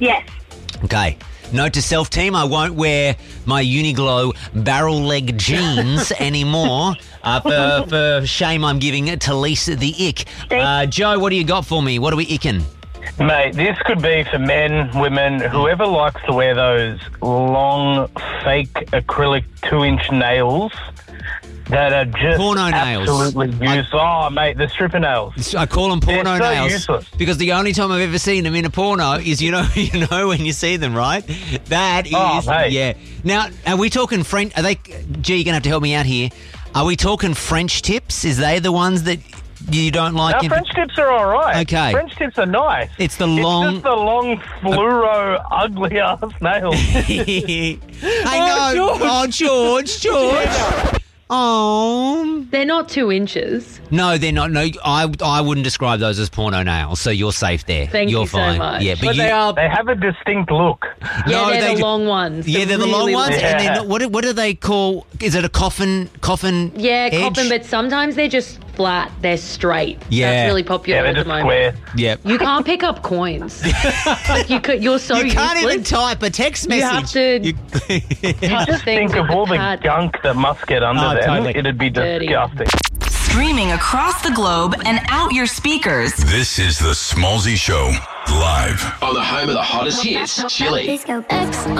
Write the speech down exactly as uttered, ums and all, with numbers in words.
Yes. Okay. Note to self, team, I won't wear my Uniqlo barrel leg jeans anymore. Uh, for, for shame I'm giving it to Lisa the ick. Uh, Joe, what do you got for me? What are we icking? Mate, this could be for men, women, whoever likes to wear those long, fake acrylic two-inch nails that are just Porno nails. absolutely useless. Oh, mate, the stripper nails. I call them porno They're so nails useless. because the only time I've ever seen them in a porno is, you know, you know when you see them, right? That is, Oh, mate. yeah. Now, are we talking French? Are they? Gee, you're gonna have to help me out here. Are we talking French tips? Is they the ones that you don't like? No, in- French tips are all right. Okay. French tips are nice. It's the long- It's just the long, fluoro, ugly-ass nails. I know. Oh, George, George. Oh. They're not two inches. No, they're not. No, I I wouldn't describe those as porno nails, so you're safe there. Thank you're you so fine. much. Yeah, but, But you, they are... They have a distinct look. Yeah, No, they're they the do- long ones. Yeah, they're the long really ones, long- and Yeah. then what? do- What do they call? Is it a coffin? Coffin? Yeah, edge? coffin, but sometimes they're just flat. They're straight. Yeah. That's really popular Yeah, they're at the just moment. square. Yep. You can't pick up coins. like you could, you're so You can't useless. even type a text You message. have to- You- touch Just things think of with all the pad. gunk that must get under Oh, them. totally. It'd be Dirty. disgusting. Streaming across the globe and out your speakers. This is the Smallsy Show, live. On the home of the hottest hits, Chili. Please go X